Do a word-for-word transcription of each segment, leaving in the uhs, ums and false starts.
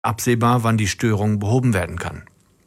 absehbar, wann die Störung behoben werden kann.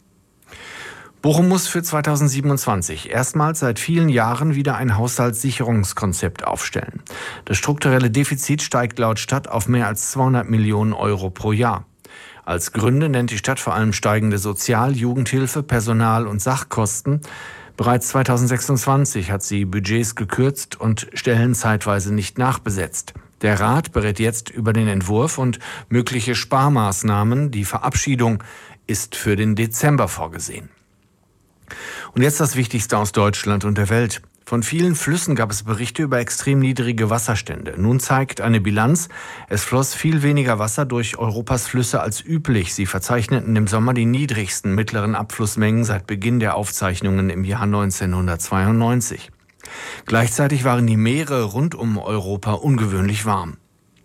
Bochum muss für zweitausendsiebenundzwanzig erstmals seit vielen Jahren wieder ein Haushaltssicherungskonzept aufstellen. Das strukturelle Defizit steigt laut Stadt auf mehr als zweihundert Millionen Euro pro Jahr. Als Gründe nennt die Stadt vor allem steigende Sozial-, Jugendhilfe-, Personal- und Sachkosten. Bereits zweitausendsechsundzwanzig hat sie Budgets gekürzt und Stellen zeitweise nicht nachbesetzt. Der Rat berät jetzt über den Entwurf und mögliche Sparmaßnahmen. Die Verabschiedung ist für den Dezember vorgesehen. Und jetzt das Wichtigste aus Deutschland und der Welt. Von vielen Flüssen gab es Berichte über extrem niedrige Wasserstände. Nun zeigt eine Bilanz, es floss viel weniger Wasser durch Europas Flüsse als üblich. Sie verzeichneten im Sommer die niedrigsten mittleren Abflussmengen seit Beginn der Aufzeichnungen im Jahr neunzehnhundertzweiundneunzig. Gleichzeitig waren die Meere rund um Europa ungewöhnlich warm.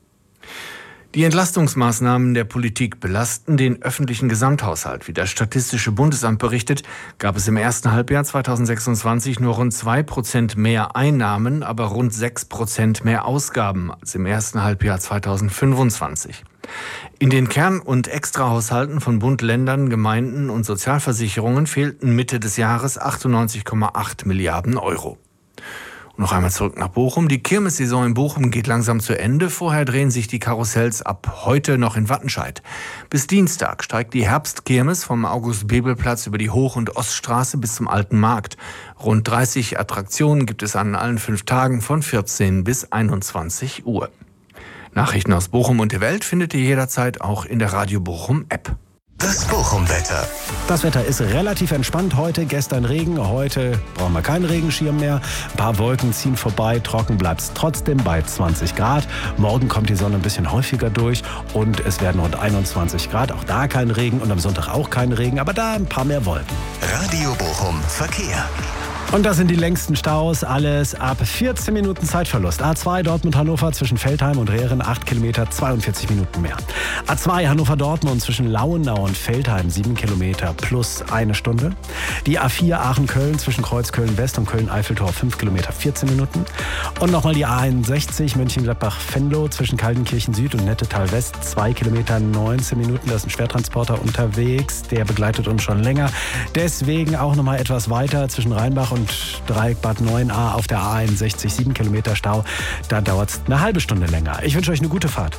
Die Entlastungsmaßnahmen der Politik belasten den öffentlichen Gesamthaushalt. Wie das Statistische Bundesamt berichtet, gab es im ersten Halbjahr zweitausendsechsundzwanzig nur rund zwei Prozent mehr Einnahmen, aber rund sechs Prozent mehr Ausgaben als im ersten Halbjahr zweitausendfünfundzwanzig. In den Kern- und Extrahaushalten von Bund, Ländern, Gemeinden und Sozialversicherungen fehlten Mitte des Jahres achtundneunzig Komma acht Milliarden Euro. Noch einmal zurück nach Bochum. Die Kirmessaison in Bochum geht langsam zu Ende. Vorher drehen sich die Karussells ab heute noch in Wattenscheid. Bis Dienstag steigt die Herbstkirmes vom August-Bebel-Platz über die Hoch- und Oststraße bis zum Alten Markt. Rund dreißig Attraktionen gibt es an allen fünf Tagen von vierzehn bis einundzwanzig Uhr. Nachrichten aus Bochum und der Welt findet ihr jederzeit auch in der Radio Bochum App. Das Bochum-Wetter. Das Wetter ist relativ entspannt heute. Gestern Regen, heute brauchen wir keinen Regenschirm mehr. Ein paar Wolken ziehen vorbei, trocken bleibt es trotzdem bei zwanzig Grad. Morgen kommt die Sonne ein bisschen häufiger durch und es werden rund einundzwanzig Grad. Auch da kein Regen und am Sonntag auch kein Regen, aber da ein paar mehr Wolken. Radio Bochum Verkehr. Und das sind die längsten Staus, alles ab vierzehn Minuten Zeitverlust. A zwei Dortmund-Hannover zwischen Feldheim und Rehren, acht Kilometer, zweiundvierzig Minuten mehr. A zwei Hannover-Dortmund zwischen Lauenau und Feldheim, sieben Kilometer plus eine Stunde. Die A vier Aachen-Köln zwischen Kreuzköln-West und Köln-Eiffeltor, fünf Kilometer, vierzehn Minuten. Und nochmal die A einundsechzig Mönchengladbach-Venlo zwischen Kaltenkirchen-Süd und Nettetal-West, zwei Kilometer, neunzehn Minuten. Da ist ein Schwertransporter unterwegs, der begleitet uns schon länger. Deswegen auch nochmal etwas weiter zwischen Rheinbach und und Dreieck Bad neun a auf der A einundsechzig, sieben Kilometer Stau. Da dauert es eine halbe Stunde länger. Ich wünsche euch eine gute Fahrt.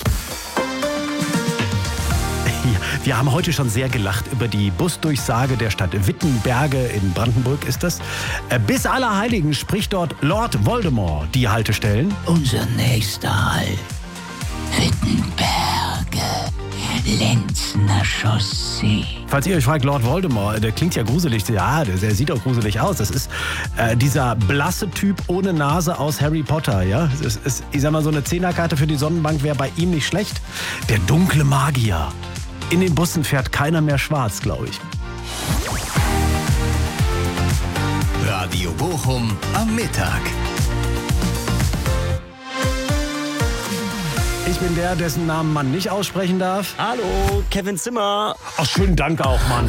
Wir haben heute schon sehr gelacht über die Busdurchsage der Stadt Wittenberge in Brandenburg ist das. Bis Allerheiligen spricht dort Lord Voldemort die Haltestellen. Unser nächster Halt, Wittenberge, Lenzner Chaussee. Falls ihr euch fragt, Lord Voldemort, der klingt ja gruselig. Ja, der, der sieht auch gruselig aus. Das ist äh, dieser blasse Typ ohne Nase aus Harry Potter. Ja? Das ist, ich sag mal, so eine Zehnerkarte für die Sonnenbank wäre bei ihm nicht schlecht. Der dunkle Magier. In den Bussen fährt keiner mehr schwarz, glaube ich. Radio Bochum am Mittag. Ich bin der, dessen Namen man nicht aussprechen darf. Hallo, Kevin Zimmer. Ach, schönen Dank auch, Mann.